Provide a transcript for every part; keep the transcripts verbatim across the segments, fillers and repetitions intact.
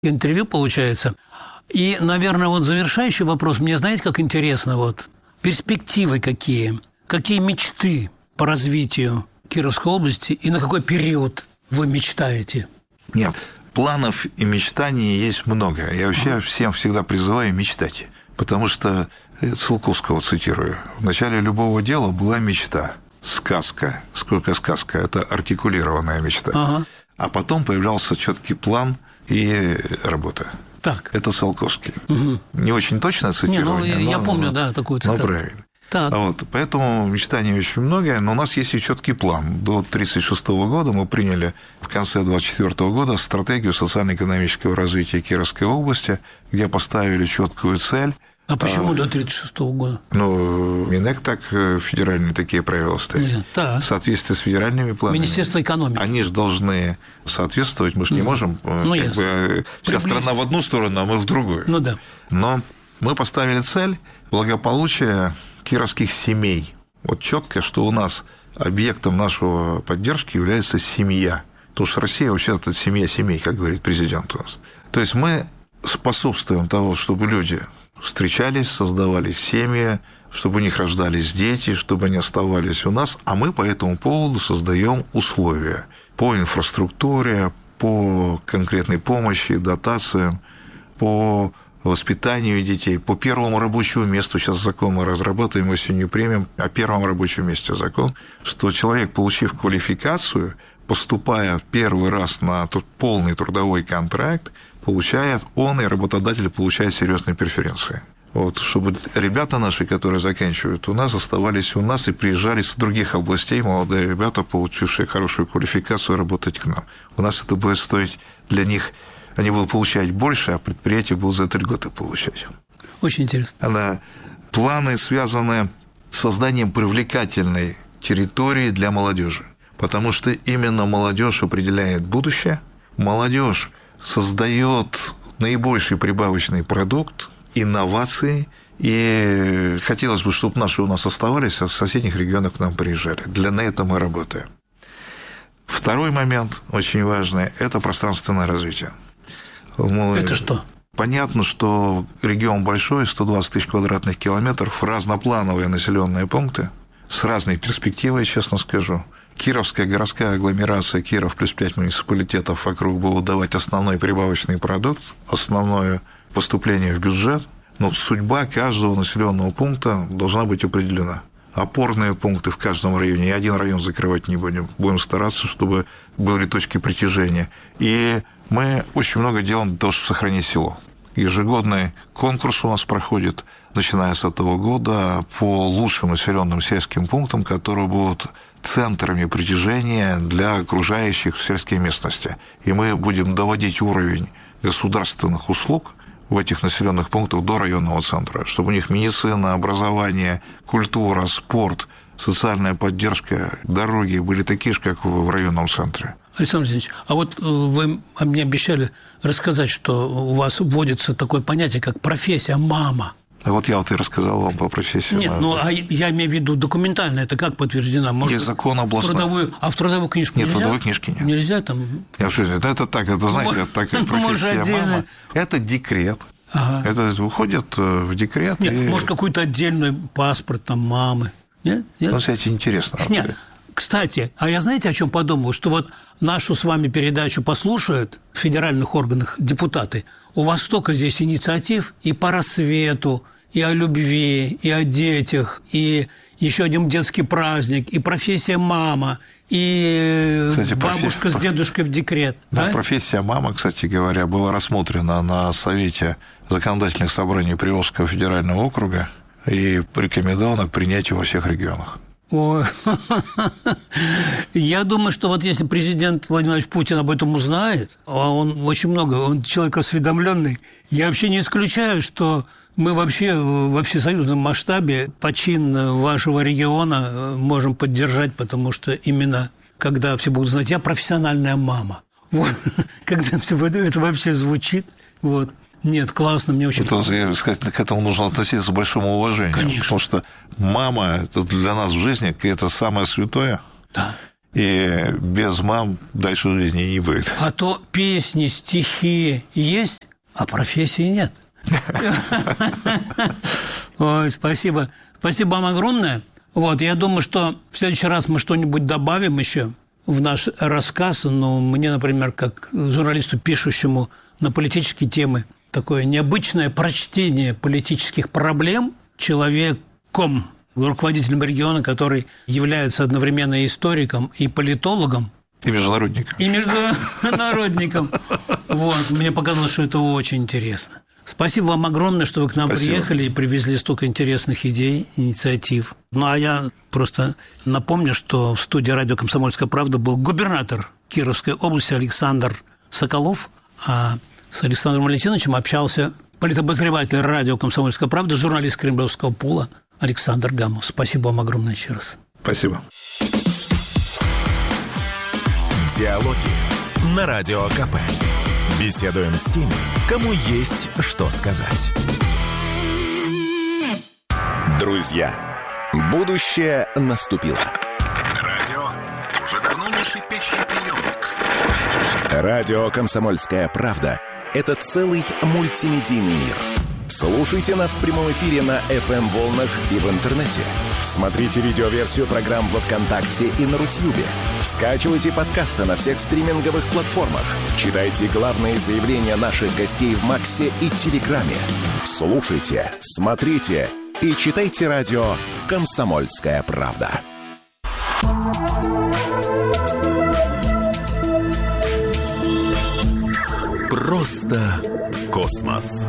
интервью получается. И, наверное, вот завершающий вопрос. Мне, знаете, как интересно, вот перспективы какие? Какие мечты по развитию Кировской области и на какой период вы мечтаете? Нет, планов и мечтаний есть много. Я вообще всем всегда призываю мечтать. Потому что, Циолковского цитирую, в начале любого дела была мечта, сказка. Сколько сказка? Это артикулированная мечта. Ага. А потом появлялся четкий план и работа. Так. Это Циолковский. Угу. Не очень точно цитирование. Не, ну, я но, помню, но, да, такую цитату. Но правильно. Так. Вот, поэтому мечтаний очень много, но у нас есть и четкий план. До тридцать шестого года мы приняли в конце двадцать четвёртого года стратегию социально-экономического развития Кировской области, где поставили четкую цель. А почему а, до тридцать шестого года? Ну, Минэк так, федеральные такие правила ставят. В соответствии с федеральными планами. Министерство экономики. Они же должны соответствовать, мы же не можем, ну, как бы, вся страна в одну сторону, а мы в другую. Ну да. Но мы поставили цель благополучия кировских семей. Вот четко, что у нас объектом нашего поддержки является семья. Потому что Россия вообще это семья семей, как говорит президент у нас. То есть мы способствуем тому, чтобы люди встречались, создавались семьи, чтобы у них рождались дети, чтобы они оставались у нас, а мы по этому поводу создаем условия по инфраструктуре, по конкретной помощи, дотациям, по воспитанию детей, по первому рабочему месту. Сейчас закон мы разрабатываем, осенью примем о первом рабочем месте закон, что человек, получив квалификацию, поступая в первый раз на тот полный трудовой контракт, получает он и работодатель получает серьезные преференции. Вот, чтобы ребята наши, которые заканчивают у нас, оставались у нас и приезжали с других областей, молодые ребята, получившие хорошую квалификацию, работать к нам. У нас это будет стоить для них, они будут получать больше, а предприятия будут за три года получать. Очень интересно. Она, планы связаны с созданием привлекательной территории для молодежи, потому что именно молодежь определяет будущее, молодежь создает наибольший прибавочный продукт, инновации, и хотелось бы, чтобы наши у нас оставались, а в соседних регионах к нам приезжали. Для этого мы работаем. Второй момент очень важный – это пространственное развитие. Мы... Это что? Понятно, что регион большой, сто двадцать тысяч квадратных километров, разноплановые населенные пункты, с разной перспективой, честно скажу. Кировская городская агломерация, Киров плюс пять муниципалитетов вокруг будут давать основной прибавочный продукт, основное поступление в бюджет, но судьба каждого населенного пункта должна быть определена. Опорные пункты в каждом районе, и один район закрывать не будем. Будем стараться, чтобы были точки притяжения. И мы очень много делаем для того, чтобы сохранить село. Ежегодный конкурс у нас проходит, начиная с этого года, по лучшим населенным сельским пунктам, которые будут центрами притяжения для окружающих в сельской местности. И мы будем доводить уровень государственных услуг в этих населенных пунктах до районного центра, чтобы у них медицина, образование, культура, спорт, социальная поддержка, дороги были такие же, как в районном центре. Александр Владимирович, а вот вы мне обещали рассказать, что у вас вводится такое понятие, как профессия «мама». А вот я вот и рассказал вам по профессии. Нет, ну а я имею в виду документально, это как подтверждено? Может, есть закон областной. В трудовую, а в трудовую книжку нет, нельзя? Нет, трудовой книжки нет. Нельзя там? Я что, это так, это, знаете, это так, как профессия «мама». Это декрет. Ага. Это выходит в декрет. Нет, и... может, какой-то отдельный паспорт там мамы. Нет? Нет? Ну, кстати, интересно. Нет. Кстати, а я знаете, о чем подумал? Что вот нашу с вами передачу послушают в федеральных органах депутаты. У вас столько здесь инициатив и по рассвету, и о любви, и о детях, и еще один детский праздник, и профессия «мама», и кстати, бабушка профи... с дедушкой в декрет. Да, да? Профессия «мама», кстати говоря, была рассмотрена на Совете законодательных собраний Приволжского федерального округа и рекомендована к принятию во всех регионах. Ой. Я думаю, что вот если президент Владимир Владимирович Путин об этом узнает, а он очень много, он человек осведомленный, я вообще не исключаю, что мы вообще во всесоюзном масштабе почин вашего региона можем поддержать, потому что именно когда все будут знать, я профессиональная мама. Вот. Когда все это вообще звучит, вот. Нет, классно, мне очень это, я сказать, к этому нужно относиться с большим уважением. Конечно. Потому что мама – это для нас в жизни это самое святое. Да. и без мам дальше жизни не будет. А то песни, стихи есть, а профессии нет. Ой, спасибо. Спасибо вам огромное. Вот, я думаю, что в следующий раз мы что-нибудь добавим еще в наш рассказ. Но мне, например, как журналисту, пишущему на политические темы, такое необычное прочтение политических проблем человеком, руководителем региона, который является одновременно историком и политологом. И международником. И международником. Вот, мне показалось, что это очень интересно. Спасибо вам огромное, что вы к нам Спасибо. приехали и привезли столько интересных идей, инициатив. Ну, а я просто напомню, что в студии радио «Комсомольская правда» был губернатор Кировской области Александр Соколов, а с Александром Валентиновичем общался политобозреватель радио «Комсомольская правда», журналист Кремлевского пула Александр Гамов. Спасибо вам огромное еще раз. Спасибо. Диалоги на Радио КП. Беседуем с теми, кому есть что сказать. Друзья, будущее наступило. Радио уже давно не шипящий приемник. Радио «Комсомольская правда» — это целый мультимедийный мир. Слушайте нас в прямом эфире на эф эм-волнах и в интернете. Смотрите видеоверсию программ во ВКонтакте и на Рутьюбе. Скачивайте подкасты на всех стриминговых платформах. Читайте главные заявления наших гостей в Максе и Телеграме. Слушайте, смотрите и читайте радио «Комсомольская правда». Просто космос.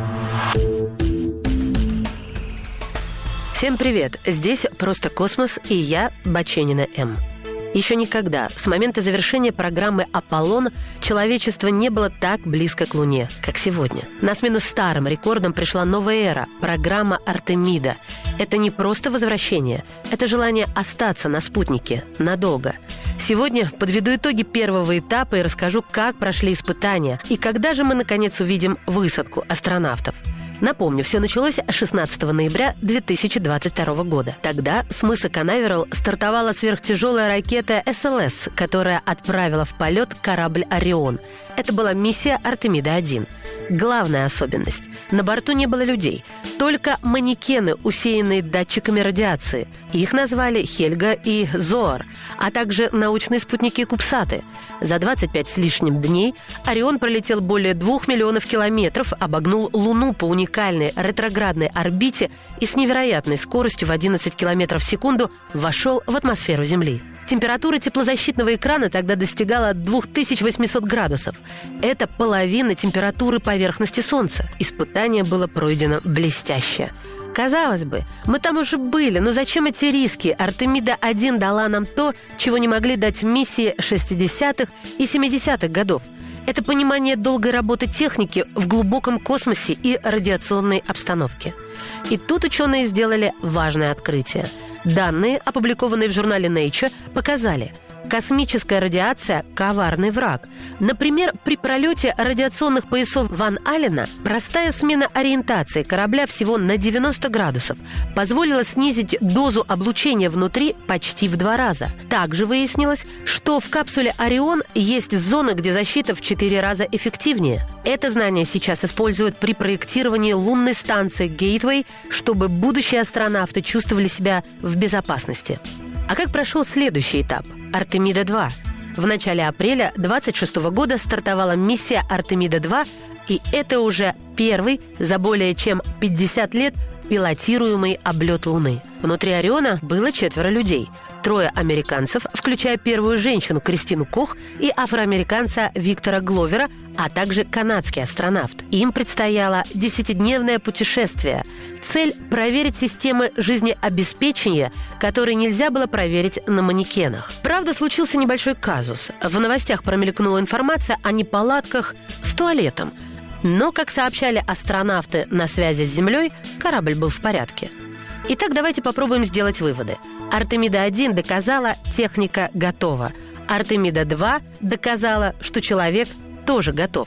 Всем привет! Здесь «Просто космос» и я, Баченина М. Еще никогда, с момента завершения программы «Аполлон», человечество не было так близко к Луне, как сегодня. На смену старым рекордам пришла новая эра – программа «Артемида». Это не просто возвращение, это желание остаться на спутнике надолго. Сегодня подведу итоги первого этапа и расскажу, как прошли испытания и когда же мы, наконец, увидим высадку астронавтов. Напомню, все началось шестнадцатого ноября две тысячи двадцать второго года. Тогда с мыса Канаверал стартовала сверхтяжелая ракета эс эл эс, которая отправила в полет корабль «Орион». Это была миссия «Артемида один». Главная особенность – на борту не было людей, только манекены, усеянные датчиками радиации. Их назвали Хельга и Зоар, а также научные спутники Кубсаты. За двадцать пять с лишним дней «Орион» пролетел более двух миллионов километров, обогнул Луну по уникальной ретроградной орбите и с невероятной скоростью в одиннадцать километров в секунду вошел в атмосферу Земли. Температура теплозащитного экрана тогда достигала две тысячи восемьсот градусов. Это половина температуры поверхности Солнца. Испытание было пройдено блестяще. Казалось бы, мы там уже были, но зачем эти риски? Артемида один дала нам то, чего не могли дать миссии шестидесятых и семидесятых годов. Это понимание долгой работы техники в глубоком космосе и радиационной обстановке. И тут ученые сделали важное открытие. Данные, опубликованные в журнале Nature, показали – космическая радиация – коварный враг. Например, при пролете радиационных поясов Ван Аллена простая смена ориентации корабля всего на девяносто градусов позволила снизить дозу облучения внутри почти в два раза. Также выяснилось, что в капсуле «Орион» есть зона, где защита в четыре раза эффективнее. Это знание сейчас используют при проектировании лунной станции «Гейтвей», чтобы будущие астронавты чувствовали себя в безопасности. А как прошел следующий этап – Артемида два? В начале апреля двадцать шестого года стартовала миссия Артемида два, и это уже первый за более чем пятьдесят лет пилотируемый облет Луны. Внутри «Ориона» было четверо людей. Трое американцев, включая первую женщину Кристину Кох и афроамериканца Виктора Гловера, а также канадский астронавт. Им предстояло десятидневное путешествие. Цель – проверить системы жизнеобеспечения, которые нельзя было проверить на манекенах. Правда, случился небольшой казус. В новостях промелькнула информация о неполадках с туалетом. Но, как сообщали астронавты на связи с Землей, корабль был в порядке. Итак, давайте попробуем сделать выводы. Артемида один доказала, техника готова. Артемида два доказала, что человек тоже готов.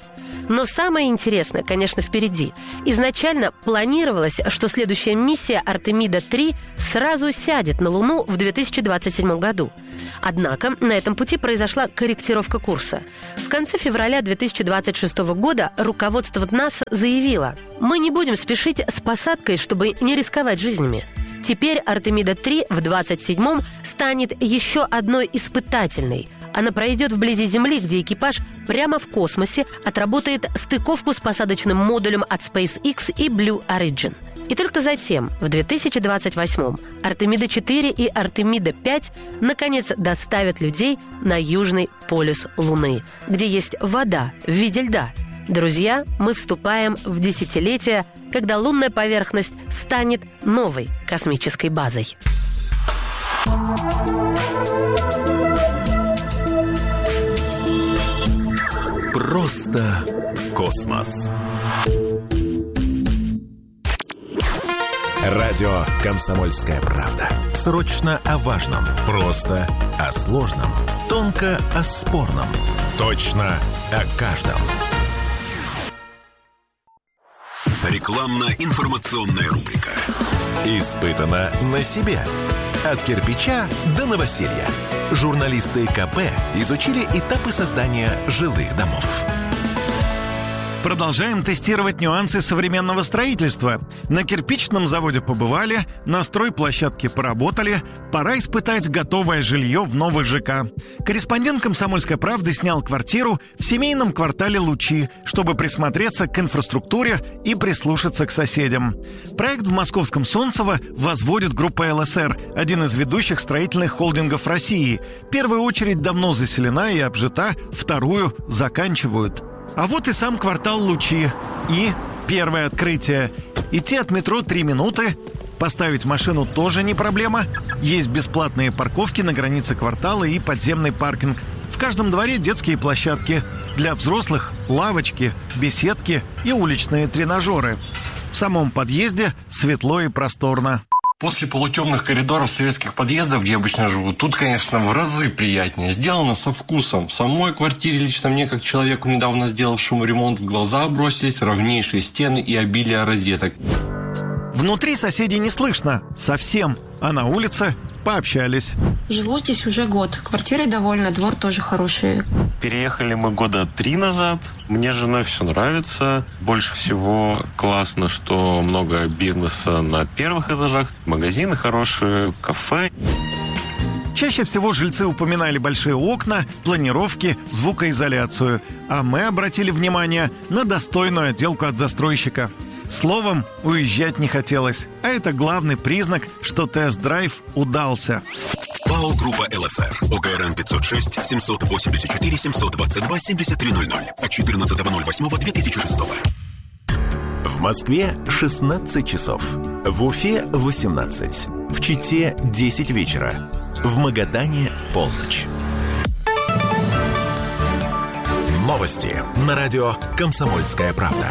Но самое интересное, конечно, впереди. Изначально планировалось, что следующая миссия Артемида три сразу сядет на Луну в две тысячи двадцать седьмом году. Однако на этом пути произошла корректировка курса. В конце февраля две тысячи двадцать шестого года руководство НАСА заявило: «Мы не будем спешить с посадкой, чтобы не рисковать жизнями». Теперь Артемида три в двадцать седьмом станет еще одной испытательной. Она пройдет вблизи Земли, где экипаж прямо в космосе отработает стыковку с посадочным модулем от SpaceX и Blue Origin. И только затем, в две тысячи двадцать восьмом, Артемида четыре и Артемида пять наконец доставят людей на южный полюс Луны, где есть вода в виде льда. Друзья, мы вступаем в десятилетие, когда лунная поверхность станет новой космической базой. Просто космос. Радио «Комсомольская правда». Срочно о важном. Просто о сложном. Тонко о спорном. Точно о каждом. Рекламно-информационная рубрика. Испытано на себе. От кирпича до новоселья. Журналисты КП изучили этапы создания жилых домов. Продолжаем тестировать нюансы современного строительства. На кирпичном заводе побывали, на стройплощадке поработали. Пора испытать готовое жилье в новый ЖК. Корреспондент «Комсомольской правды» снял квартиру в семейном квартале «Лучи», чтобы присмотреться к инфраструктуре и прислушаться к соседям. Проект в московском Солнцево возводит группа эл эс эр, один из ведущих строительных холдингов России. Первая очередь давно заселена и обжита, вторую заканчивают. А вот и сам квартал «Лучи». И первое открытие. Идти от метро три минуты. Поставить машину тоже не проблема. Есть бесплатные парковки на границе квартала и подземный паркинг. В каждом дворе детские площадки. Для взрослых – лавочки, беседки и уличные тренажеры. В самом подъезде светло и просторно. После полутемных коридоров советских подъездов, где я обычно живу, тут, конечно, в разы приятнее. Сделано со вкусом. В самой квартире лично мне, как человеку, недавно сделавшему ремонт, в глаза бросились ровнейшие стены и обилие розеток. Внутри соседей не слышно совсем, а на улице пообщались. Живу здесь уже год. Квартирой довольна, двор тоже хороший. Переехали мы года три назад. Мне с женой все нравится. Больше всего классно, что много бизнеса на первых этажах. Магазины хорошие, кафе. Чаще всего жильцы упоминали большие окна, планировки, звукоизоляцию. А мы обратили внимание на достойную отделку от застройщика. Словом, уезжать не хотелось. А это главный признак, что тест-драйв удался. ПАО «Группа эл эс эр». ОГРН пятьсот шесть семьсот восемьдесят четыре семьсот двадцать два семьдесят три ноль ноль. От четырнадцатого ноль восьмого две тысячи шестого. В Москве шестнадцать часов. В Уфе восемнадцать. В Чите десять вечера. В Магадане полночь. Новости на радио «Комсомольская правда».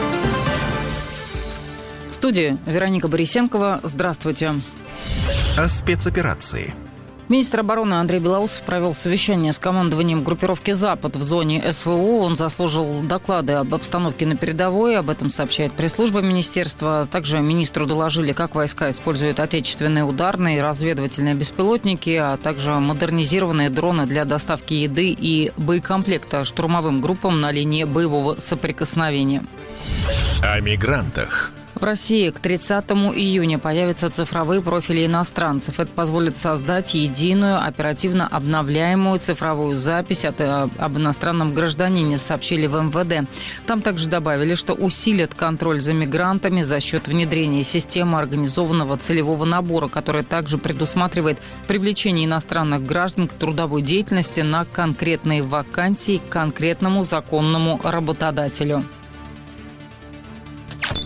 В студии Вероника Борисенкова. Здравствуйте. О спецоперации. Министр обороны Андрей Белоусов провел совещание с командованием группировки «Запад» в зоне эс вэ о. Он заслужил доклады об обстановке на передовой. Об этом сообщает пресс-служба министерства. Также министру доложили, как войска используют отечественные ударные и разведывательные беспилотники, а также модернизированные дроны для доставки еды и боекомплекта штурмовым группам на линии боевого соприкосновения. О мигрантах. В России к тридцатому июня появятся цифровые профили иностранцев. Это позволит создать единую, оперативно обновляемую цифровую запись от, об иностранном гражданине, сообщили в эм вэ дэ. Там также добавили, что усилят контроль за мигрантами за счет внедрения системы организованного целевого набора, которая также предусматривает привлечение иностранных граждан к трудовой деятельности на конкретные вакансии к конкретному законному работодателю.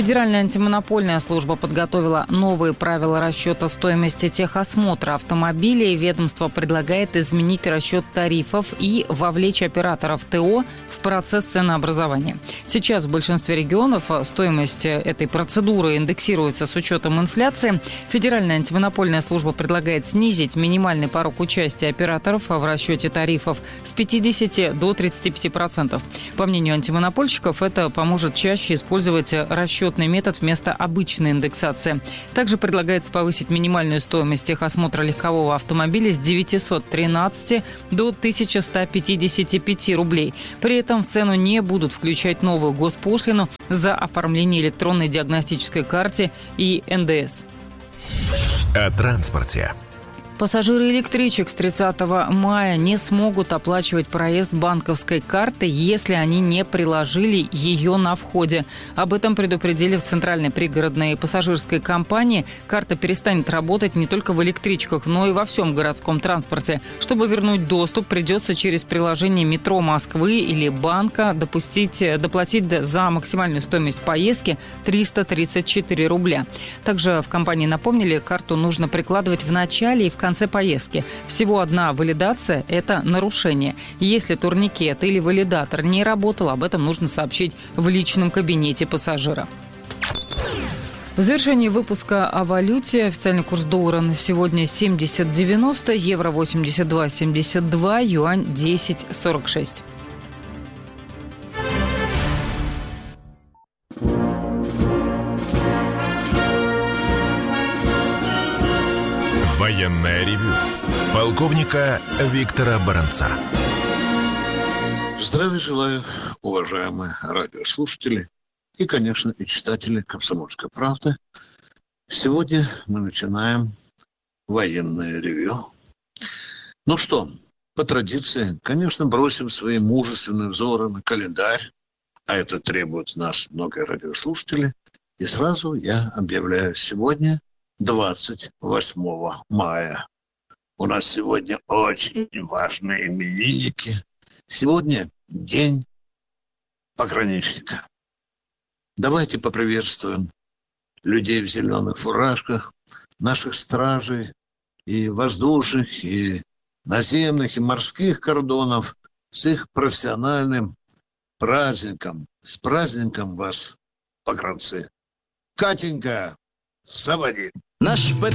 Федеральная антимонопольная служба подготовила новые правила расчета стоимости техосмотра автомобилей. Ведомство предлагает изменить расчет тарифов и вовлечь операторов ТО в процесс ценообразования. Сейчас в большинстве регионов стоимость этой процедуры индексируется с учетом инфляции. Федеральная антимонопольная служба предлагает снизить минимальный порог участия операторов в расчете тарифов с пятидесяти до тридцати пяти процентов. По мнению антимонопольщиков, это поможет чаще использовать расчетный метод вместо обычной индексации. Также предлагается повысить минимальную стоимость техосмотра легкового автомобиля с девятисот тринадцати до тысячи ста пятидесяти пяти рублей. При этом в цену не будут включать новую госпошлину за оформление электронной диагностической карты и эн дэ эс. О транспорте. Пассажиры электричек с тридцатого мая не смогут оплачивать проезд банковской карты, если они не приложили ее на входе. Об этом предупредили в Центральной пригородной пассажирской компании. Карта перестанет работать не только в электричках, но и во всем городском транспорте. Чтобы вернуть доступ, придется через приложение «Метро Москвы» или банка допустить, доплатить за максимальную стоимость поездки триста тридцать четыре рубля. Также в компании напомнили, карту нужно прикладывать в начале и в конце В конце поездки. Всего одна валидация – это нарушение. Если турникет или валидатор не работал, об этом нужно сообщить в личном кабинете пассажира. В завершении выпуска о валюте. Официальный курс доллара на сегодня семьдесят девяносто, евро восемьдесят два семьдесят два, юань десять сорок шесть. Военное ревю полковника Виктора Баранца. Здравия желаю, уважаемые радиослушатели и, конечно, и читатели «Комсомольской правды». Сегодня мы начинаем военное ревю. Ну что, по традиции, конечно, бросим свои мужественные взоры на календарь, а это требует нас много радиослушателей. И сразу я объявляю сегодня двадцать восьмого мая. У нас сегодня очень важные именинники. Сегодня день пограничника. Давайте поприветствуем людей в зеленых фуражках, наших стражей и воздушных, и наземных, и морских кордонов с их профессиональным праздником. С праздником вас, погранцы. Катенька, заводи. Наш